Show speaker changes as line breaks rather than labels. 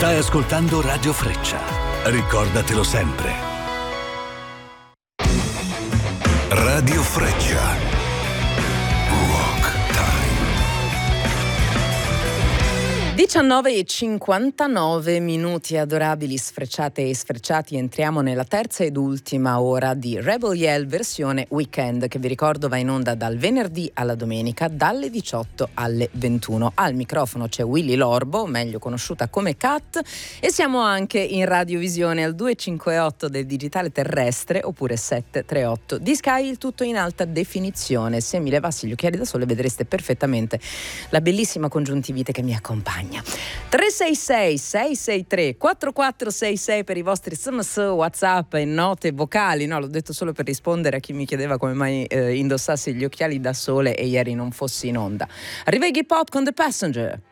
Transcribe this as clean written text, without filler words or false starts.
Stai ascoltando Radio Freccia. Ricordatelo sempre. Radio Freccia. Rock Time.
19:59, adorabili sfrecciate e sfrecciati. Entriamo nella terza ed ultima ora di Rebel Yell versione weekend, che vi ricordo va in onda dal venerdì alla domenica dalle 18 alle 21. Al microfono c'è Willy Lorbo, meglio conosciuta come Kat, e siamo anche in radiovisione al 258 del digitale terrestre oppure 738 di Sky, il tutto in alta definizione. Se mi levassi gli occhiali da sole vedreste perfettamente la bellissima congiuntivite che mi accompagna. 366 663 4466 per i vostri SMS, WhatsApp e note vocali. No, l'ho detto solo per rispondere a chi mi chiedeva come mai indossassi gli occhiali da sole e ieri non fossi in onda. Arriva Iggy Pop con The Passenger.